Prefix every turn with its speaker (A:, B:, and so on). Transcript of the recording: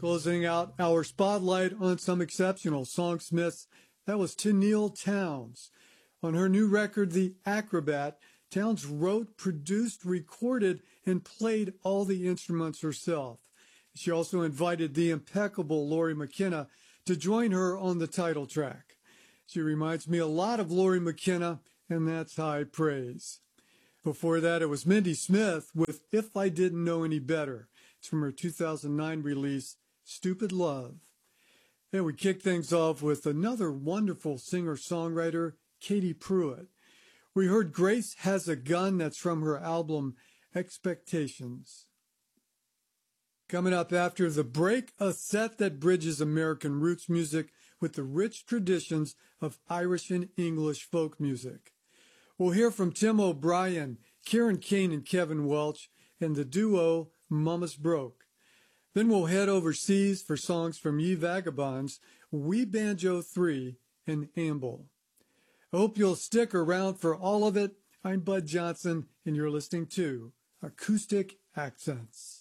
A: Closing out our spotlight on some exceptional songsmiths, that was Tenille Townes. On her new record, The Acrobat, Townes wrote, produced, recorded, and played all the instruments herself. She also invited the impeccable Lori McKenna to join her on the title track. She reminds me a lot of Lori McKenna, and that's high praise. Before that, it was Mindy Smith with If I Didn't Know Any Better. It's from her 2009 release, Stupid Love. And we kick things off with another wonderful singer-songwriter, Katie Pruitt. We heard Grace Has a Gun, that's from her album Expectations. Coming up after the break, a set that bridges American roots music with the rich traditions of Irish and English folk music. We'll hear from Tim O'Brien, Kieran Kane and Kevin Welch, and the duo Mama's Broke. Then we'll head overseas for songs from Ye Vagabonds, We Banjo 3, and Amble. I hope you'll stick around for all of it. I'm Bud Johnson, and you're listening to Acoustic Accents.